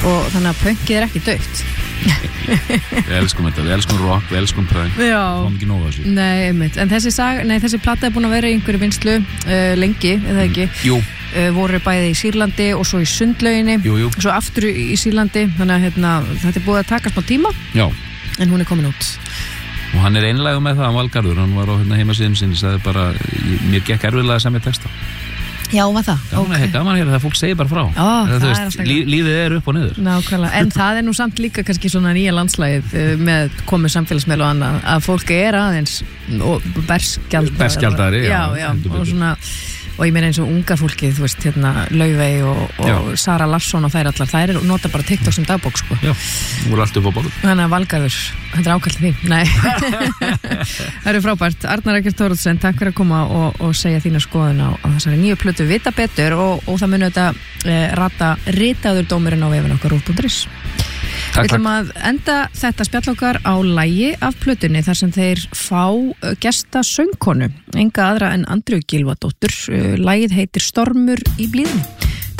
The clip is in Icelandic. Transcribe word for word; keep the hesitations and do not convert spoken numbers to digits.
og þannig að pönkið er ekki dautt. Við elskum þetta, við elskum rock, við elskum punk. Já. Kom ekki nóg að þessu. Nei, einmitt. En þessi, sag, nei, þessi plata er búin að vera í einhverju vinslu uh, lengi, eða ekki? Jú. Uh, voru bæði í Sýrlandi og svo í Sundlauginni. Jú, jú. Svo aftur í Sýrlandi, þannig að hérna, þetta er búið að taka smá tíma. Já. En hún er komin út. Og hann er einlægur með það, hann Valgarður, hann var á hérna, heimasíðum sinni, sagði bara, mér gekk erfiðlega að semja texta. Já, var það? Gaman okay. Gaman að heyra það, fólk segir bara frá. Ó, það það er veist, alltaf lí, lífið er upp og niður. Nákvæmlega, en það er nú samt líka kannski svona nýja landslægið með komið samfélagsmiðla og annað, að fólk er aðeins og berskjaldari. Berskjaldari, já. Já, já, og svona, og ég meina eins og unga fólkið, þú veist, hérna, Laufey og, og Sara Larsson og þær allar, þær nota bara TikTok sem dagbók, sko. Já, hún voru allt upp á borð. Þannig að Valgarður, þetta er ákallið því, nei. Það eru frábært. Arnar Eggert Thoroddsen, takk fyrir að koma og, og segja þína skoðun á, á þessari nýju plötu Vita betur og, og það muni þetta e, rata ritaður dómurinn á vefinn okkar rúv punktur is. Við ætlum að enda þetta spjall okkar á lagi af plötunni þar sem þeir fá gesta söngkonu, enga aðra en Andreu Gylfadóttur. Lagið heitir Stormur í blíðunni.